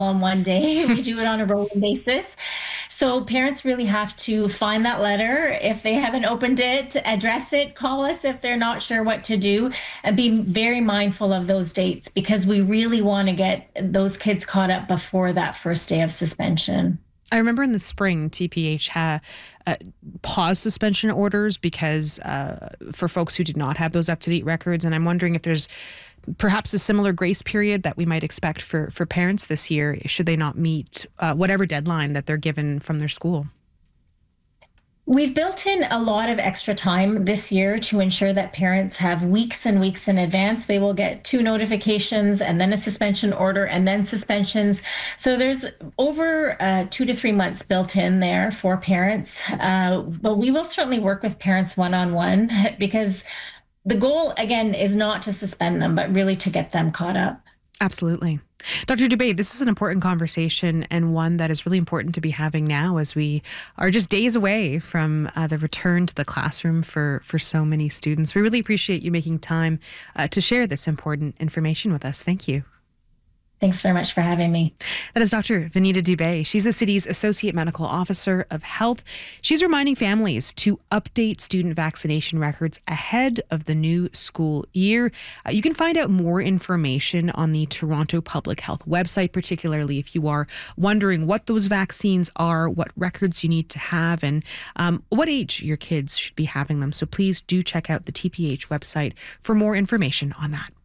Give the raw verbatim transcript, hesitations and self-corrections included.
on one day. We do it on a rolling basis. So parents really have to find that letter. If they haven't opened it, address it, call us if they're not sure what to do, and be very mindful of those dates because we really want to get those kids caught up before that first day of suspension. I remember in the spring, T P H had uh, paused suspension orders because uh, for folks who did not have those up-to-date records. And I'm wondering if there's perhaps a similar grace period that we might expect for, for parents this year, should they not meet uh, whatever deadline that they're given from their school. We've built in a lot of extra time this year to ensure that parents have weeks and weeks in advance. They will get two notifications and then a suspension order and then suspensions. So there's over uh, two to three months built in there for parents. Uh, but we will certainly work with parents one-on-one because the goal, again, is not to suspend them, but really to get them caught up. Absolutely. Doctor Dubé, this is an important conversation and one that is really important to be having now as we are just days away from uh, the return to the classroom for, for so many students. We really appreciate you making time uh, to share this important information with us. Thank you. Thanks very much for having me. That is Doctor Vineeta Dubé. She's the city's Associate Medical Officer of Health. She's reminding families to update student vaccination records ahead of the new school year. Uh, you can find out more information on the Toronto Public Health website, particularly if you are wondering what those vaccines are, what records you need to have, and um, what age your kids should be having them. So please do check out the T P H website for more information on that.